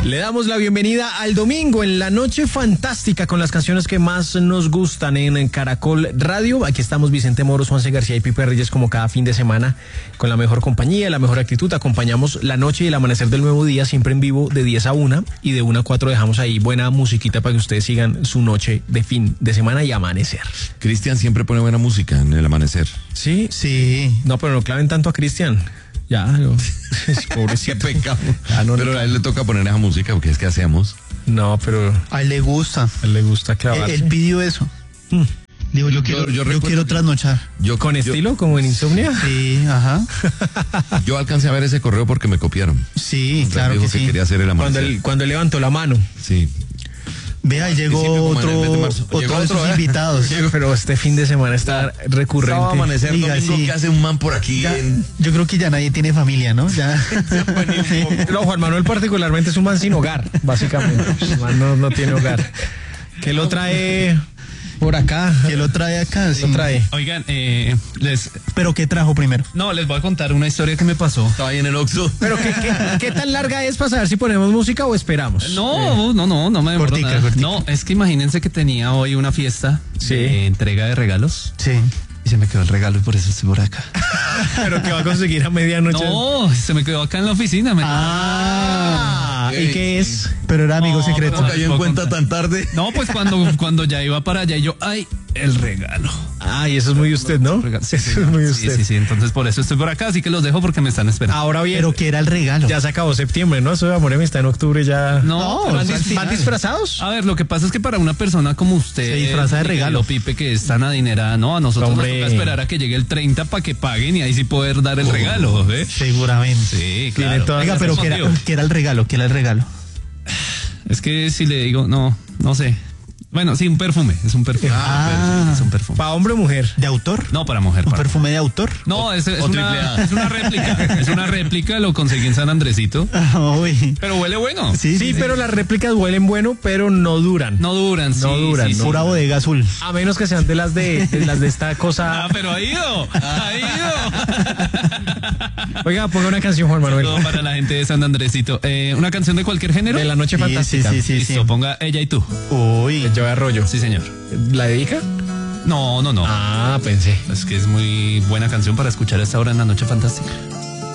Le damos la bienvenida al domingo en la noche fantástica con las canciones que más nos gustan en Caracol Radio. Aquí estamos Vicente Moros, Juanse García y Pipe Reyes como cada fin de semana con la mejor compañía, la mejor actitud. Acompañamos la noche y el amanecer del nuevo día siempre en vivo de 10 a 1 y de 1 a 4 dejamos ahí buena musiquita para que ustedes sigan su noche de fin de semana y amanecer. Cristian siempre pone buena música en el amanecer. ¿Sí? Sí. No, pero no claven tanto a Cristian. Ya, no. Pobrecito. Qué pecado. No, pero a él le toca poner esa música porque es que hacemos. No, pero A él le gusta. a él le gusta clavarse. Él pidió eso. Digo, yo quiero trasnochar. ¿Con estilo, como en Insomnia? Sí, ajá. Yo alcancé a ver ese correo porque me copiaron. Sí, Entonces claro dijo que sí. quería hacer el amanecer. Cuando él levantó la mano. Sí. Vea, llegó como en el mes de otro marzo. Llegó de otro, sus ¿eh? invitados. Pero este fin de semana está recurrente. Sábado amanecer, Diga, domingo, sí. ¿qué hace un man por aquí? Ya, yo creo que ya nadie tiene familia, ¿no? Ya. No, Juan Manuel particularmente es un man sin hogar, básicamente. El man no tiene hogar. ¿Qué lo trae por acá? ¿Qué lo trae acá? Sí. Lo trae. Oigan, ¿Pero qué trajo primero? les voy a contar una historia que me pasó. Estaba ahí en el Oxxo. Pero ¿qué tan larga es para saber si ponemos música o esperamos? No me demoro Cortica, nada. cortica. No, es que imagínense que tenía hoy una fiesta Sí. de entrega de regalos Sí. y se me quedó el regalo y por eso estoy por acá. Pero que va a conseguir a medianoche. No, se me quedó acá en la oficina. ¿Y qué es? Pero era amigo No, secreto. ¿Cómo cayó en puedo cuenta contar. tan tarde? No, pues cuando ya iba para allá y yo, ay, el regalo. Ay, eso es muy usted, ¿no? Sí, Eso es señor. muy Sí, usted. sí, entonces por eso estoy por acá, así que los dejo porque me están esperando. Ahora bien, Pero ¿qué era el regalo? ya se acabó septiembre, ¿no? Eso de Amor está en octubre ya. No, ¿Van, pues al final. van disfrazados? A ver, lo que pasa es que para una persona como usted, Se disfraza de mi querido regalo. Pipe, que es tan adinerada, no, a nosotros Hombre. nos toca esperar a que llegue el 30 para que paguen y ahí sí poder dar el regalo, ¿eh? Seguramente. Sí, Tiene claro. toda Oiga, pero ¿qué era el regalo? ¿Qué era el regalo? Es que si le digo, no sé. Bueno, sí, un perfume, es un perfume. Ah. Es un perfume. ¿Para hombre o mujer? ¿De autor? No, para mujer. ¿Un para perfume de autor? No, es o triple A. una réplica. Es una réplica, lo conseguí en San Andresito. Uy. Pero huele bueno. Sí, pero las réplicas huelen bueno, pero no duran. No duran, sí. No duran, sí, no. sí. Pura bodega azul. A menos que sean de las de esta cosa. Ah, pero ha ido. Oiga, ponga una canción, Juan Manuel. Todo para la gente de San Andresito. Una canción de cualquier género. De la noche Sí, fantástica. sí, sí. Listo, ponga Ella y tú. Uy. Yo arroyo. Sí, señor. ¿La dedica? No. Ah, pensé. Es que es muy buena canción para escuchar a esta hora en la noche fantástica.